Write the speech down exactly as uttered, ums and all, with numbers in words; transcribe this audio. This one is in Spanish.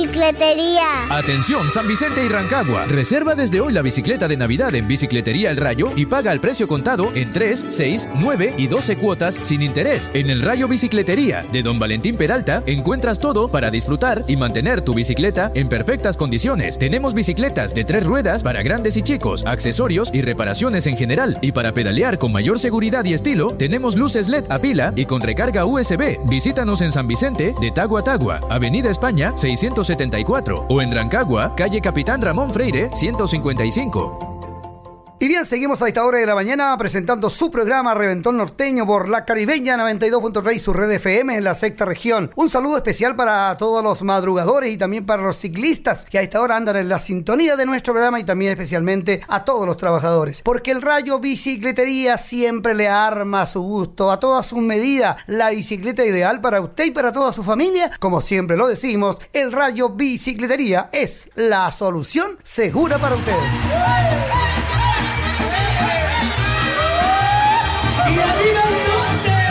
Bicicletería. Atención San Vicente y Rancagua. Reserva desde hoy la bicicleta de Navidad en Bicicletería El Rayo y paga al precio contado en tres, seis, nueve y doce cuotas sin interés. En El Rayo Bicicletería de Don Valentín Peralta encuentras todo para disfrutar y mantener tu bicicleta en perfectas condiciones. Tenemos bicicletas de tres ruedas para grandes y chicos, accesorios y reparaciones en general. Y para pedalear con mayor seguridad y estilo, tenemos luces L E D a pila y con recarga U S B. Visítanos en San Vicente de Tagua Tagua, Avenida España seiscientos setenta y cuatro o en Rancagua, calle Capitán Ramón Freire ciento cincuenta y cinco. Y bien, seguimos a esta hora de la mañana presentando su programa Reventón Norteño por La Caribeña noventa y dos punto tres, su red F M en la sexta región. Un saludo especial para todos los madrugadores y también para los ciclistas que a esta hora andan en la sintonía de nuestro programa y también especialmente a todos los trabajadores. Porque el Rayo Bicicletería siempre le arma a su gusto, a todas sus medidas, la bicicleta ideal para usted y para toda su familia. Como siempre lo decimos, el Rayo Bicicletería es la solución segura para usted.